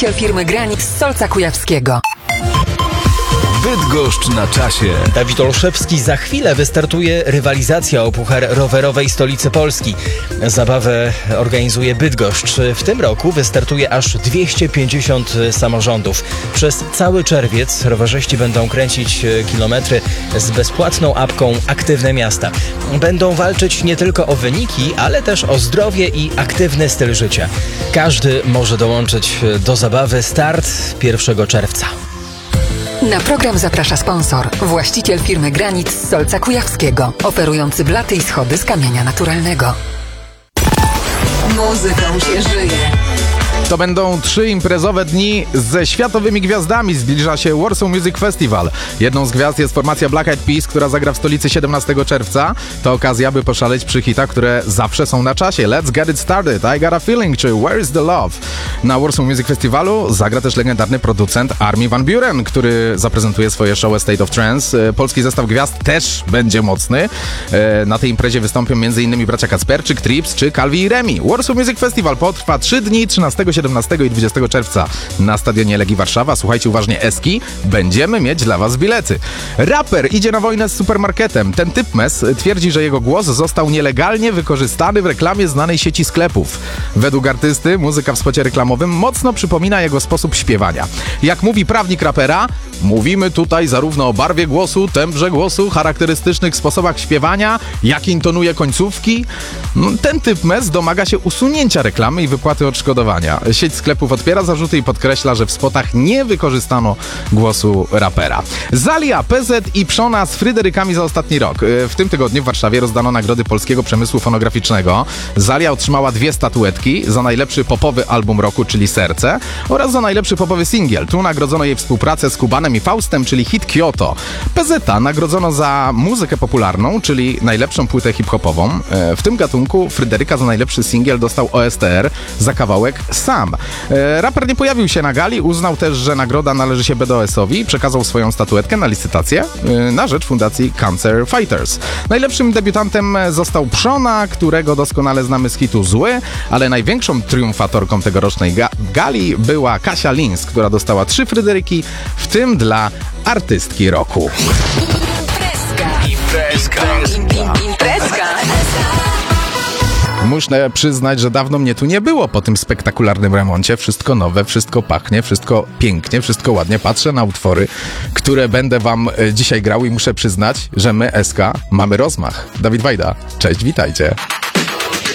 właściciel firmy Granit z Solca Kujawskiego. Bydgoszcz na czasie. Dawid Olszewski za chwilę wystartuje rywalizacja o Puchar Rowerowej Stolicy Polski. Zabawę organizuje Bydgoszcz. W tym roku wystartuje aż 250 samorządów. Przez cały czerwiec rowerzyści będą kręcić kilometry z bezpłatną apką Aktywne Miasta. Będą walczyć nie tylko o wyniki, ale też o zdrowie i aktywny styl życia. Każdy może dołączyć do zabawy. Start 1 czerwca. Na program zaprasza sponsor, właściciel firmy Granit z Solca Kujawskiego, oferujący blaty i schody z kamienia naturalnego. Muzyką się żyje. To będą 3 imprezowe dni ze światowymi gwiazdami. Zbliża się Warsaw Music Festival. Jedną z gwiazd jest formacja Black Eyed Peas, która zagra w stolicy 17 czerwca. To okazja, by poszaleć przy hitach, które zawsze są na czasie. Let's Get It Started, I Got a Feeling czy Where is the Love. Na Warsaw Music Festivalu zagra też legendarny producent Armin van Buuren, który zaprezentuje swoje show A State of Trance. Polski zestaw gwiazd też będzie mocny. Na tej imprezie wystąpią m.in. bracia Kacperczyk, Trips czy Calvi i Remi. Warsaw Music Festival potrwa 3 dni, 13, 17 i 20 czerwca na stadionie Legii Warszawa. Słuchajcie uważnie, Eski, będziemy mieć dla was bilety. Raper idzie na wojnę z supermarketem. Ten typmes twierdzi, że jego głos został nielegalnie wykorzystany w reklamie znanej sieci sklepów. Według artysty muzyka w spocie reklamowym mocno przypomina jego sposób śpiewania. Jak mówi prawnik rapera, mówimy tutaj zarówno o barwie głosu, tembrze głosu, charakterystycznych sposobach śpiewania, jak intonuje końcówki. Ten typmes domaga się usunięcia reklamy i wypłaty odszkodowania. Sieć sklepów odpiera zarzuty i podkreśla, że w spotach nie wykorzystano głosu rapera. Zalia, PZ i Przona z Fryderykami za ostatni rok. W tym tygodniu w Warszawie rozdano nagrody polskiego przemysłu fonograficznego. Zalia otrzymała 2 statuetki za najlepszy popowy album roku, czyli Serce, oraz za najlepszy popowy singiel. Tu nagrodzono jej współpracę z Kubanem i Faustem, czyli hit Kyoto. PZ nagrodzono za muzykę popularną, czyli najlepszą płytę hip-hopową. W tym gatunku Fryderyka za najlepszy singiel dostał OSTR za kawałek Sam. Raper nie pojawił się na gali, uznał też, że nagroda należy się BDS-owi i przekazał swoją statuetkę na licytację na rzecz Fundacji Cancer Fighters. Najlepszym debiutantem został Przona, którego doskonale znamy z hitu Zły, ale największą triumfatorką tegorocznej gali była Kasia Lins, która dostała 3 Fryderyki, w tym dla artystki roku. Imprezka. Muszę przyznać, że dawno mnie tu nie było po tym spektakularnym remoncie. Wszystko nowe, wszystko pachnie, wszystko pięknie, wszystko ładnie. Patrzę na utwory, które będę wam dzisiaj grał i muszę przyznać, że my, SK, mamy rozmach. Dawid Wajda, cześć, witajcie.